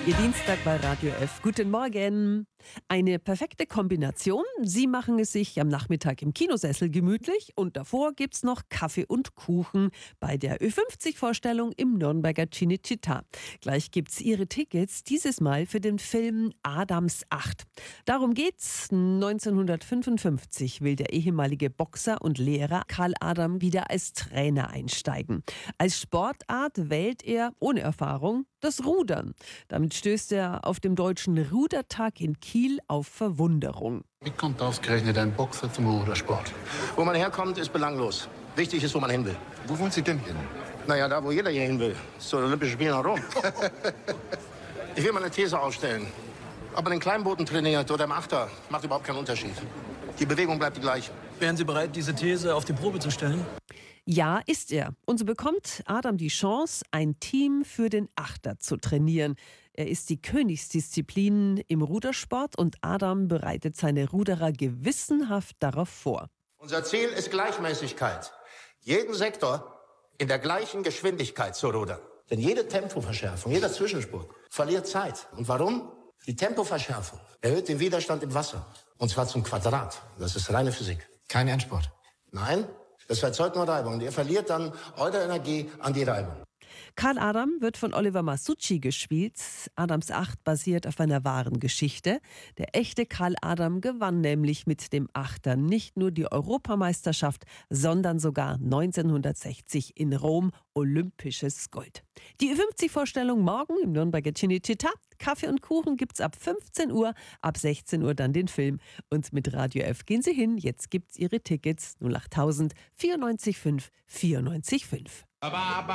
Ihr Dienstag bei Radio F. Guten Morgen. Eine perfekte Kombination. Sie machen es sich am Nachmittag im Kinosessel gemütlich und davor gibt's noch Kaffee und Kuchen bei der Ö50-Vorstellung im Nürnberger Cinecittà. Gleich gibt's Ihre Tickets, dieses Mal für den Film Adams 8. Darum geht's. 1955 will der ehemalige Boxer und Lehrer Karl Adam wieder als Trainer einsteigen. Als Sportart wählt er, ohne Erfahrung, das Rudern. Damit stößt er auf dem Deutschen Rudertag in Kiel auf Verwunderung. Wie kommt ausgerechnet ein Boxer zum Rudersport? Wo man herkommt, ist belanglos. Wichtig ist, wo man hin will. Wo wollen Sie denn hin? Naja, da, wo jeder hier hin will. Zu den Olympischen Spielen nach Rom. Ich will mal eine These aufstellen. Ob man den Kleinbooten trainiert oder im Achter, macht überhaupt keinen Unterschied. Die Bewegung bleibt die gleiche. Wären Sie bereit, diese These auf die Probe zu stellen? Ja, ist er. Und so bekommt Adam die Chance, ein Team für den Achter zu trainieren. Er ist die Königsdisziplin im Rudersport und Adam bereitet seine Ruderer gewissenhaft darauf vor. Unser Ziel ist Gleichmäßigkeit. Jeden Sektor in der gleichen Geschwindigkeit zu rudern. Denn jede Tempoverschärfung, jeder Zwischensprung verliert Zeit. Und warum? Die Tempoverschärfung erhöht den Widerstand im Wasser. Und zwar zum Quadrat. Das ist reine Physik. Kein Endspurt. Nein, das erzeugt nur Reibung. Und ihr verliert dann eure Energie an die Reibung. Karl Adam wird von Oliver Masucci gespielt. Adams 8 basiert auf einer wahren Geschichte. Der echte Karl Adam gewann nämlich mit dem Achter nicht nur die Europameisterschaft, sondern sogar 1960 in Rom olympisches Gold. Die Ü50-Vorstellung morgen im Nürnberger Cinecittà. Kaffee und Kuchen gibt's ab 15 Uhr, ab 16 Uhr dann den Film. Und mit Radio F gehen Sie hin. Jetzt gibt's Ihre Tickets 08000 94 5 94 5.